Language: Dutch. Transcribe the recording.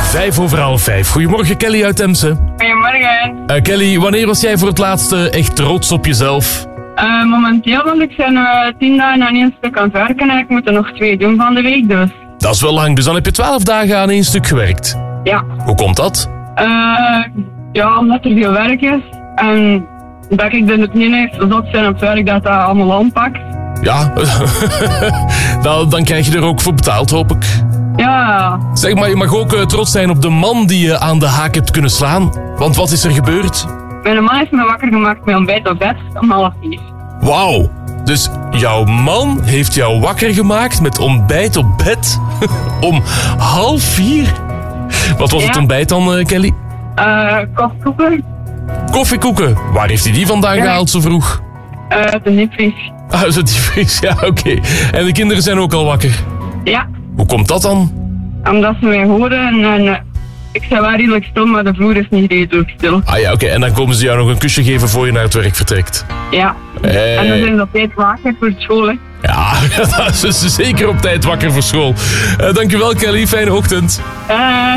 5:05. Goedemorgen, Kelly uit Temse. Goedemorgen. Kelly, wanneer was jij voor het laatst echt trots op jezelf? Momenteel, want ik ben 10 dagen aan één stuk aan het werken en ik moet er nog 2 doen van de week, dus. Dat is wel lang, dus dan heb je 12 dagen aan één stuk gewerkt. Ja. Hoe komt dat? Ja, omdat er veel werk is en dat ik er niet eens zo zot zijn op het werk dat allemaal aanpakt. Ja, dan krijg je er ook voor betaald, hoop ik. Ja. Zeg maar, je mag ook trots zijn op de man die je aan de haak hebt kunnen slaan. Want wat is er gebeurd? Mijn man heeft me wakker gemaakt met ontbijt op bed om 3:30. Wauw. Dus jouw man heeft jou wakker gemaakt met ontbijt op bed om 3:30? Wat was het ontbijt dan, Kelly? Koffiekoeken. Koffiekoeken. Waar heeft hij die vandaan gehaald zo vroeg? De diepvries. Ah, is het diepvries? Ja, oké. En de kinderen zijn ook al wakker? Ja. Hoe komt dat dan? Omdat ze mij horen en ik sta wel redelijk stil, maar de vloer is niet redelijk stil. Ah ja, oké. En dan komen ze jou nog een kusje geven voor je naar het werk vertrekt? Ja. En dan zijn ze op tijd wakker voor school, hè. Ja, dat is zeker op tijd wakker voor school. Dankjewel, Kelly. Fijne ochtend.